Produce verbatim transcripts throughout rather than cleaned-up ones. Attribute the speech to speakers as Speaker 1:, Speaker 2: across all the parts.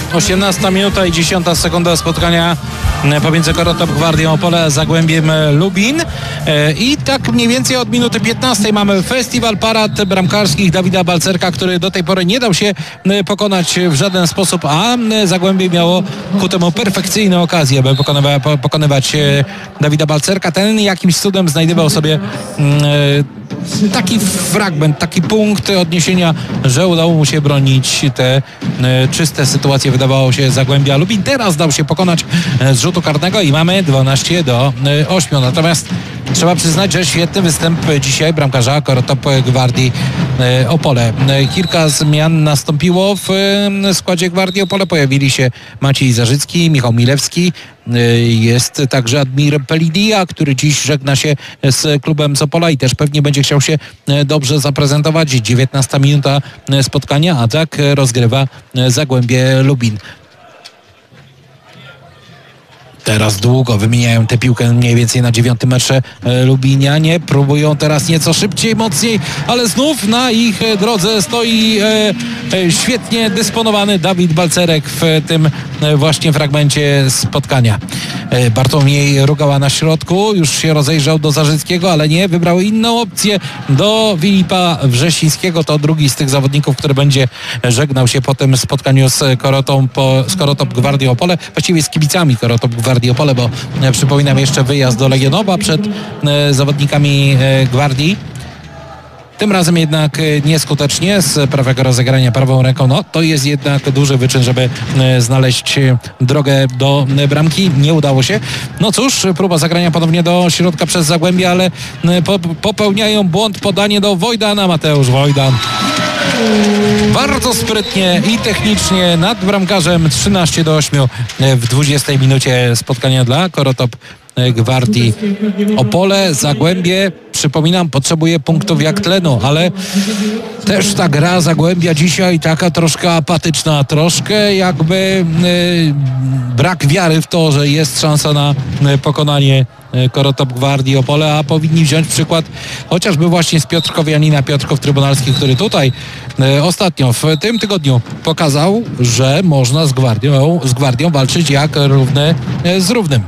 Speaker 1: osiemnasta minuta i dziesiąta sekunda spotkania pomiędzy Korotop Gwardią Opole a Zagłębiem Lubin. I tak mniej więcej od minuty piętnastej mamy festiwal parad bramkarskich Dawida Balcerka, który do tej pory nie dał się pokonać w żaden sposób, a Zagłębie miało ku temu perfekcyjne okazje, by pokonywać, pokonywać Dawida Balcerka. Ten jakimś cudem znajdował sobie taki fragment, taki punkt odniesienia, że udało mu się bronić te czyste sytuacje, wydawało się, Zagłębia Lubin. Teraz dał się pokonać z rzutu karnego i mamy dwanaście do ośmiu. Natomiast trzeba przyznać, że świetny występ dzisiaj bramkarza Korotop Gwardii Opole. Kilka zmian nastąpiło w składzie Gwardii Opole. Pojawili się Maciej Zarzycki, Michał Milewski. Jest także Admir Pelidia, który dziś żegna się z klubem z Opola i też pewnie będzie chciał się dobrze zaprezentować. dziewiętnasta minuta spotkania, a tak rozgrywa Zagłębie Lubin. Teraz długo wymieniają tę piłkę mniej więcej na dziewiątym metrze Lubinianie. Próbują teraz nieco szybciej, mocniej, ale znów na ich drodze stoi e, e, świetnie dysponowany Dawid Balcerek w tym właśnie fragmencie spotkania. E, Bartłomiej Rugała na środku, już się rozejrzał do Zarzyckiego, ale nie, wybrał inną opcję do Filipa Wrzesińskiego. To drugi z tych zawodników, który będzie żegnał się po tym spotkaniu z Korotą, po, z Korotop Gwardią Opole, właściwie z kibicami Korotop Gwardii Opole, bo e, przypominam jeszcze wyjazd do Legionowa przed e, zawodnikami e, Gwardii. Tym razem jednak nieskutecznie z prawego rozegrania prawą ręką. No to jest jednak duży wyczyn, żeby e, znaleźć drogę do e, bramki. Nie udało się. No cóż, próba zagrania ponownie do środka przez Zagłębie, ale e, po, popełniają błąd, podanie do Wojdana. Mateusz Wojdan bardzo sprytnie i technicznie nad bramkarzem. Trzynaście do ośmiu w dwudziestej minucie spotkania dla Korotop Gwardii Opole. Zagłębie, przypominam, potrzebuje punktów jak tlenu, ale też ta gra Zagłębia dzisiaj taka troszkę apatyczna, troszkę jakby yy, brak wiary w to, że jest szansa na yy, pokonanie Korotop Gwardii Opole, a powinni wziąć przykład chociażby właśnie z Piotrkowianina, Piotrków Trybunalski, który tutaj e, ostatnio w tym tygodniu pokazał, że można z Gwardią, z Gwardią walczyć jak równy e, z równym.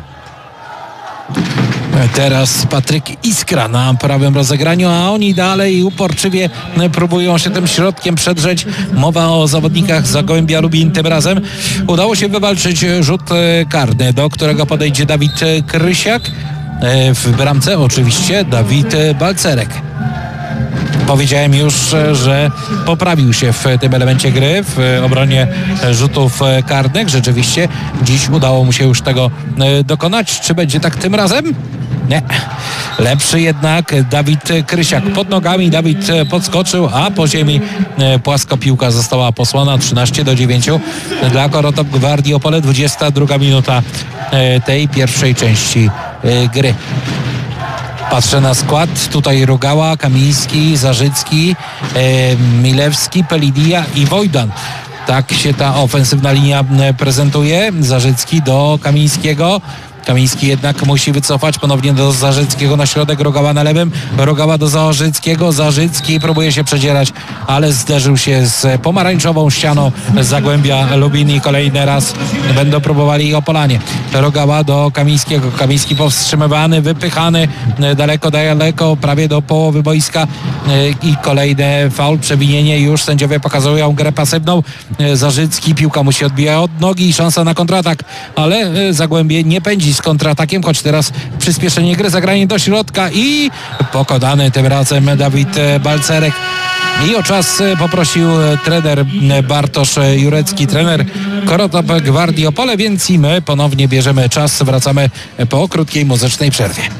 Speaker 1: Teraz Patryk Iskra na prawym rozegraniu, a oni dalej uporczywie próbują się tym środkiem przedrzeć. Mowa o zawodnikach Zagłębia Lubin. Tym razem udało się wywalczyć rzut karny, do którego podejdzie Dawid Krysiak. W bramce oczywiście Dawid Balcerek. Powiedziałem już, że poprawił się w tym elemencie gry, w obronie rzutów karnych. Rzeczywiście dziś udało mu się już tego dokonać. Czy będzie tak tym razem? Nie. Lepszy jednak Dawid Krysiak. Pod nogami Dawid podskoczył, a po ziemi płasko piłka została posłana. trzynaście do dziewięciu dla Korotop Gwardii Opole. dwudziesta druga minuta tej pierwszej części gry. Patrzę na skład. Tutaj Rugała, Kamiński, Zarzycki, e, Milewski, Pelidia i Wojdan. Tak się ta ofensywna linia prezentuje. Zarzycki do Kamińskiego. Kamiński jednak musi wycofać ponownie do Zarzyckiego na środek, Rugała na lewym, Rugała do Zarzyckiego, Zarzycki próbuje się przedzierać, ale zderzył się z pomarańczową ścianą Zagłębia Lubin i kolejny raz będą próbowali Opolanie. Rugała do Kamińskiego, Kamiński powstrzymywany, wypychany daleko, daleko, prawie do połowy boiska i kolejne faul, przewinienie, już sędziowie pokazują grę pasywną. Zarzycki, piłka mu się odbija od nogi i szansa na kontratak, ale Zagłębie nie pędzi z kontratakiem, choć teraz przyspieszenie gry, zagranie do środka i pokonany tym razem Dawid Balcerek. I o czas poprosił trener Bartosz Jurecki, trener Korotop Gwardii Opole, więc i my ponownie bierzemy czas, wracamy po krótkiej muzycznej przerwie.